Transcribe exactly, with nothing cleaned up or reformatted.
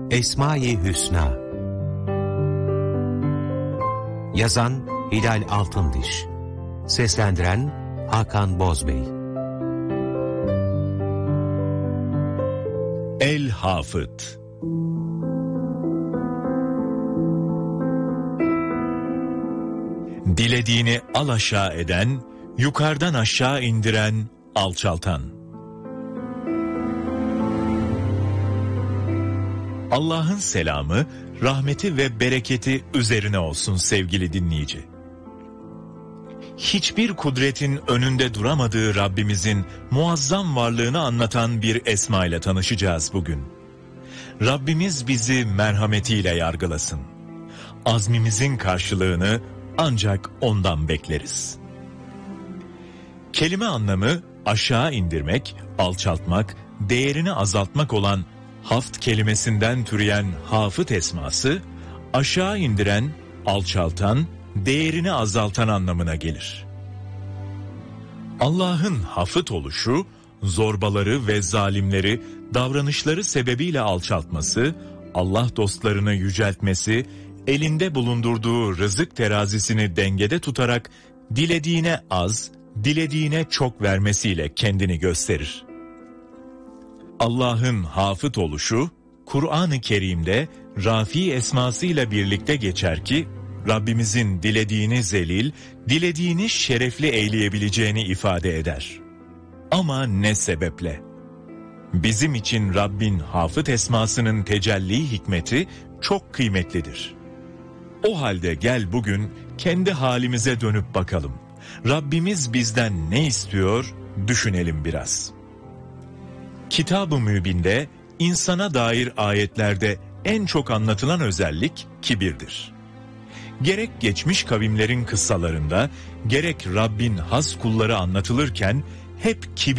Esma-i Hüsna. Yazan Hilal Altındiş. Seslendiren Hakan Bozbey. El-Hafıt. Dilediğini alaşağı eden, yukarıdan aşağı indiren, alçaltan. Allah'ın selamı, rahmeti ve bereketi üzerine olsun sevgili dinleyici. Hiçbir kudretin önünde duramadığı Rabbimizin muazzam varlığını anlatan bir esma ile tanışacağız bugün. Rabbimiz bizi merhametiyle yargılasın. Azmimizin karşılığını ancak ondan bekleriz. Kelime anlamı aşağı indirmek, alçaltmak, değerini azaltmak olan haft kelimesinden türeyen hafıt esması, aşağı indiren, alçaltan, değerini azaltan anlamına gelir. Allah'ın hafıt oluşu, zorbaları ve zalimleri davranışları sebebiyle alçaltması, Allah dostlarını yüceltmesi, elinde bulundurduğu rızık terazisini dengede tutarak dilediğine az, dilediğine çok vermesiyle kendini gösterir. Allah'ın hafıt oluşu, Kur'an-ı Kerim'de Rafi esmasıyla birlikte geçer ki, Rabbimizin dilediğini zelil, dilediğini şerefli eyleyebileceğini ifade eder. Ama ne sebeple? Bizim için Rabbin hafıt esmasının tecelli hikmeti çok kıymetlidir. O halde gel bugün kendi halimize dönüp bakalım. Rabbimiz bizden ne istiyor, düşünelim biraz. Kitab-ı Mübin'de insana dair ayetlerde en çok anlatılan özellik kibirdir. Gerek geçmiş kavimlerin kıssalarında, gerek Rabbin has kulları anlatılırken hep kibir